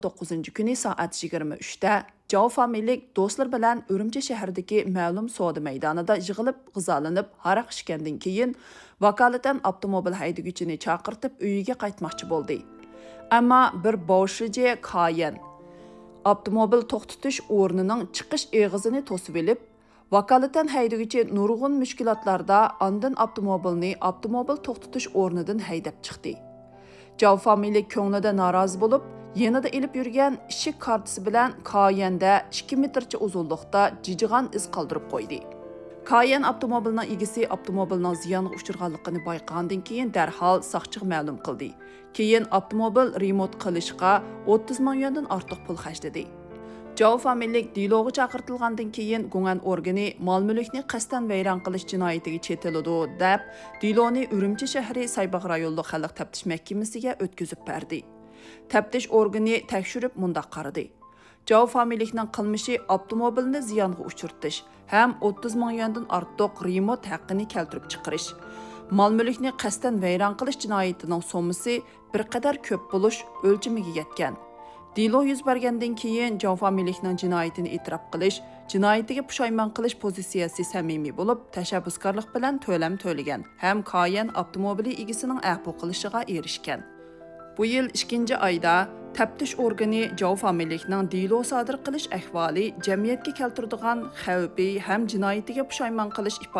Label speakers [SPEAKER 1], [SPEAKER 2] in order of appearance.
[SPEAKER 1] 9 kuni soat 23da Jao familiyalik do'stlar bilan Urumchi shahridagi ma'lum savdo maydonida yig'ilib, g'izolanib, haraq ichgandan keyin vakolatan avtomobil haydaguvchini chaqirtib uyiga qaytmoqchi bo'ldi. Ammo bir boshlichi Kayan avtomobil to'xtatish o'rnining chiqish eg'izini to'sib olib, vakolatan haydaguvchi nurg'un mushkulotlarda ondan avtomobil to'xtatish o'rnidan haydab chiqdi. Jao familiyalik ko'nglida norozi bo'lib, yanada ilib yurgan ishik kartasi bilan Kayanda 2 metrcha uzunlikda jijigan iz qoldirib qo'ydi. Kayan avtomobilning egasi avtomobilning ziyonga uchirganligini bayqagandan keyin darhol soqchiga ma'lum qildi. Keyin avtomobil remont qilishga 30 ming yuandan ortiq pul xarjladi. Jao familiyalik diloga chaqirtilgandan keyin gumon organi mol-mulkni qasddan vayron qilish jinoyatiga chetiladi deb diloni Urumchi shahri Saybaq rayonlik xalq taftish mahkamasiga o'tkazib berdi. Taftish organi tekshirib mundaq qaradi. Jao familiyalikning qilmishi avtomobilni ziyonga uchirtish ham 30 ming yuandan ortiq remont haqqini keltirib chiqarish. Mol-mulkni qasddan vayron qilish jinoyatining so'misi bir qadar ko'p bo'lish o'lchamiga yetgan. Dilo yuz bergandan keyin Jao familiyalikning jinoyatini e'tirof qilish, jinoyatiga pushaymon qilish pozitsiyasi samimiy bo'lib, tashabbuskorlik bilan to'lam to'lagan ham Kayan avtomobili egasining afv qilishiga erishgan. Bu yil 2-oyda taftish organi Jao familiyalikning dilo sodir qilish ahvoli jamiyatga keltiradigan xavfi ham jinoyatiga pushaymon qilish